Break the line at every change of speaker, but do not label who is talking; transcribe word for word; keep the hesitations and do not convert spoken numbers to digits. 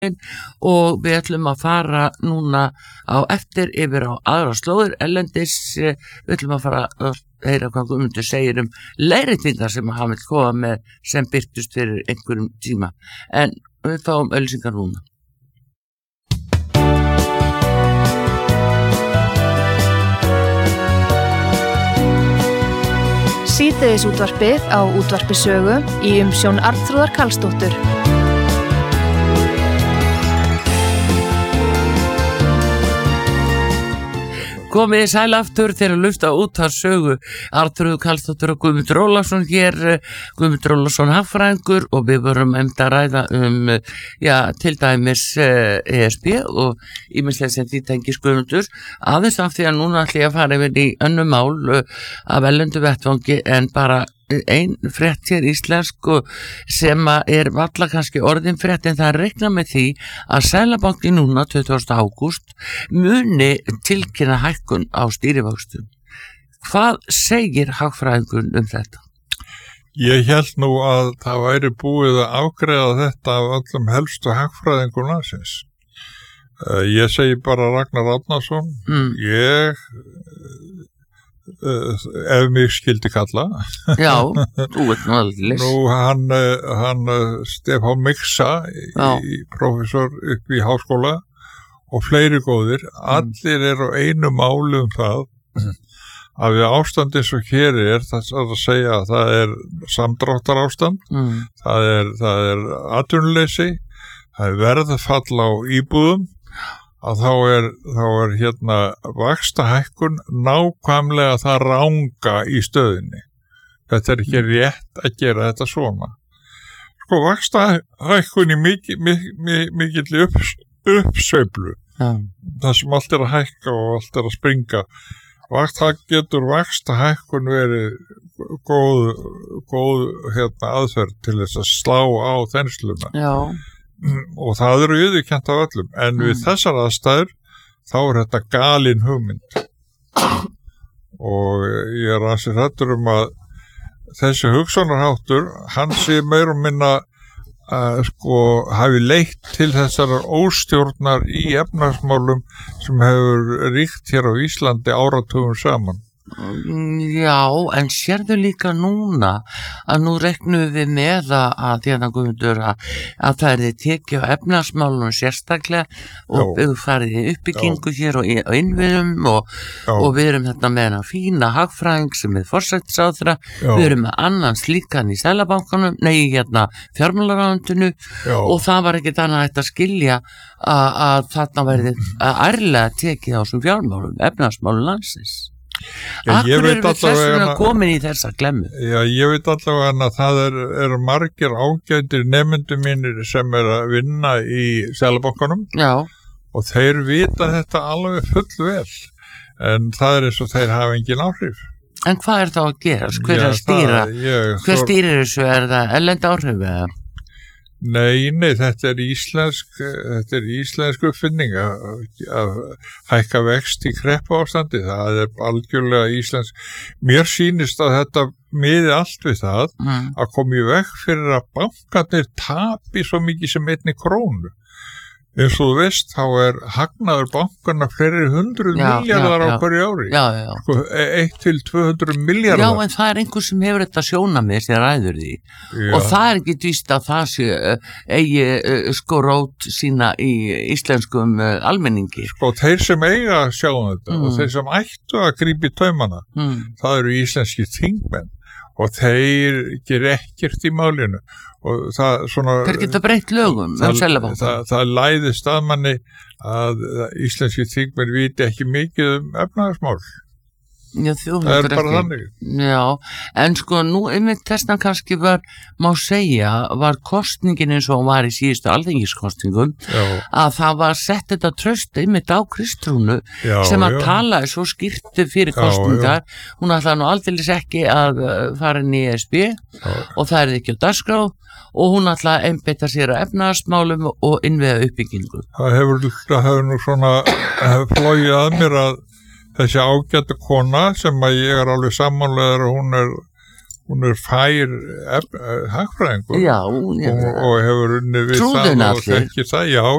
og við ætlum að fara núna á eftir yfir á aðra slóðir ellendis. Við ætlum að fara að heyra hvað Guðmundur segir um leiðréttingar sem hann vill koma með sem birtust fyrir einhverjum tíma, en við fáum auglýsingar núna.
Síðdegis útvarpið á útvarpi Sögu í umsjón Arnþrúðar Karlsdóttur.
Komið sæl aftur þegar að lufta út að Sögu. Arnþrúður Karlsdóttur og Guðmundur Ólafsson hér, Guðmundur Ólafsson hagfræðingur, og við vorum einmitt að ræða um, já, til dæmis E S B og ýmislegt sem því tengist Guðmundur, aðeins af því að núna ætla ég að fara yfir í önnur mál af erlendu vettvangi, en bara ein frétt hér íslensk sem er valla kannski orðin frétt, en það er reiknað með því að Seðlabankinn núna tuttugasta ágúst muni tilkynna hækkun á stýrivöxtum. Hvað segir hagfræðingur um þetta?
Ég held nú að það væri búið að afgreiða þetta af öllum helstu hagfræðingur landsins. Ég segi bara Ragnar Árnason, mm. ég Uh, ef mig skildi kalla.
Já, þú veit nú alveg.
Nú hann, hann Stefán Mixa, í, professor upp í háskóla og fleiri góðir, allir eru á einu máli um það að við ástandi svo hér er, það er að segja að það er samdráttar ástand, mm. það er, það er atvinnuleysi, það er verðfall á íbúðum, að þá er, þá er hérna vaxtahækkun nákvæmlega það ranga í stöðinni. Þetta er ekki rétt að gera þetta svona. Sko, vaxtahækkun í mikil, mikil, mikill upps, uppsveiflu, ja. Það sem allt er að hækka og allt er að springa. Vaxtahækkun getur vaxtahækkun verið góð, góð hérna, aðferð til þess að slá á þensluna. Já. Og það eru viðurkennt af öllum, en mm. við þessar aðstæður þá er þetta galin hugmynd og ég er ansi hræddur um að þessi hugsunarháttur hann sé meir og minna að sko hafi leitt til þessar óstjórnar í efnahagsmálum sem hefur ríkt hér á Íslandi áratugum saman.
Já, en sérðu líka núna að nú reknum við með að því að það Guðmundur að, að það er þið tekið á efnahagsmálunum sérstaklega og við farið í uppbyggingu Já. Hér og, og innviðum og, og við erum þetta með hana fína hagfræðing sem er forsætisráðherra, við erum með annan slíkan í Seðlabankanum, nei hérna fjármálaráðuneytinu og það var ekkert annað hægt að skilja að, að þarna verði að ærlega tekið á þessum fjármálum, efnahagsmálum landsins. Akkur eru við þessum að komin í þessa glemmu?
Já, ég veit allavega að það eru er margir ágætir nemendum mínir sem er að vinna í Seðlabankanum og þeir vita þetta alveg full vel, en það er eins og þeir hafa engin áhrif.
En hvað er þá að gera? Hver er að stýra? Ég, Hver stýrir þessu? Er það erlend áhrif eða?
Nei, nei, þetta er íslensk, þetta er íslensk uppfinning að, að hækka vext í kreppa ástandi, það er algjörlega íslensk. Mér sýnist að þetta miði allt við það mm. að koma í veg fyrir að bankarnir tapi svo mikið sem einni krónu. Eins og þú veist, þá er hagnaður bankarna fleiri hundruð miljardar á hverju ári.
Já, já.
Sko, eitt til tvö hundruð miljardar.
Já, en það er einhver sem hefur þetta sjónamið sem ræður því. Já. Og það er ekki víst að það sé uh, eigi uh, sko rót sína í íslenskum uh, almenningi.
Sko, þeir sem eiga að sjá þetta mm. og þeir sem ættu að grípa í taumana, mm. það eru íslenski þingmenn og þeir gerir ekkert í málinu. Og það svona
þeir geta breytt lögum
það, það, það, það læðist að manni að íslenski þingmenn viti ekki mikið um efnahagsmál.
Já, það
er bara ekki. Þannig.
Já, en sko nú einmitt þessna kannski var, má segja, var kostningin eins og var í síðustu alþingiskostningum já. Að það var sett þetta traust einmitt á Kristrúnu já, sem að já. Talaði svo skýrt fyrir kostningar, já, já. Hún ætlaði nú aldeilis ekki að fara inn í E S B já. Og það er ekki á dagskrá og hún ætlaði að einbeita sér á efnahagsmálum og innviða uppbyggingu.
Það hefur, það hefur nú svona flogið að mér að þessi ágæta kona sem að ég er alveg samanlegar og hún er, hún er fær hagfræðingur
Já,
og, og hefur unnið við
Trúðu henni
það og
allir.
þekkir það, já,